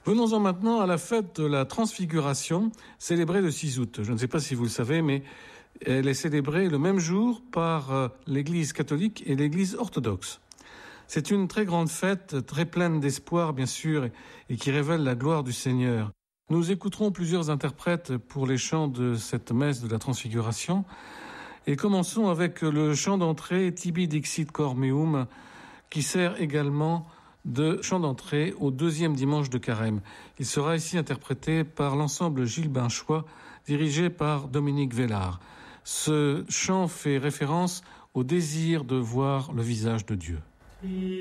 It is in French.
Venons-en maintenant à la fête de la Transfiguration, célébrée le 6 août. Je ne sais pas si vous le savez, mais elle est célébrée le même jour par l'Église catholique et l'Église orthodoxe. C'est une très grande fête, très pleine d'espoir, bien sûr, et qui révèle la gloire du Seigneur. Nous écouterons plusieurs interprètes pour les chants de cette messe de la Transfiguration. Et commençons avec le chant d'entrée Tibi Dixit Cor Meum, qui sert également de chant d'entrée au deuxième dimanche de Carême. Il sera ici interprété par l'ensemble Gilles Binchois, dirigé par Dominique Vellard. Ce chant fait référence au désir de voir le visage de Dieu.